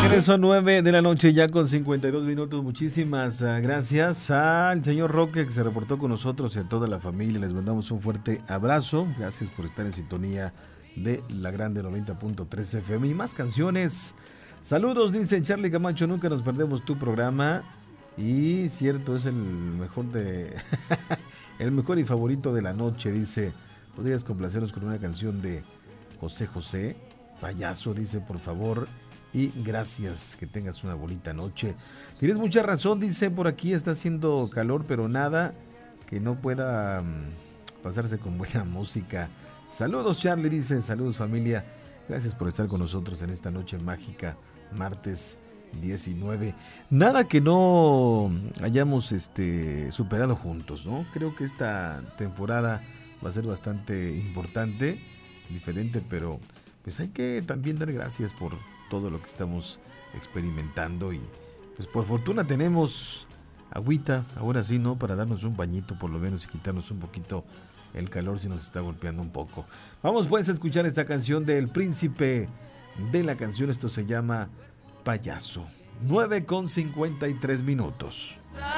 regreso, 9 de la noche ya con 52 minutos. Muchísimas gracias al señor Roque que se reportó con nosotros y a toda la familia. Les mandamos un fuerte abrazo. Gracias por estar en sintonía de la grande 90.3 FM y más canciones. Saludos, dice Charlie Camacho, nunca nos perdemos tu programa. Y cierto, es el mejor de el mejor y favorito de la noche, dice. ¿Podrías complacernos con una canción de José José? Payaso, dice, por favor. Y gracias, que tengas una bonita noche. Tienes mucha razón, dice, por aquí está haciendo calor, pero nada que no pueda pasarse con buena música. Saludos, Charlie, dice, saludos, familia. Gracias por estar con nosotros en esta noche mágica, martes 19. Nada que no hayamos superado juntos, ¿no? Creo que esta temporada va a ser bastante importante, diferente, pero pues hay que también dar gracias por todo lo que estamos experimentando y pues por fortuna tenemos agüita, ahora sí, ¿no? Para darnos un bañito por lo menos y quitarnos un poquito el calor si nos está golpeando un poco. Vamos pues a escuchar esta canción del Príncipe de la Canción, esto se llama Payaso. 9:53 minutos.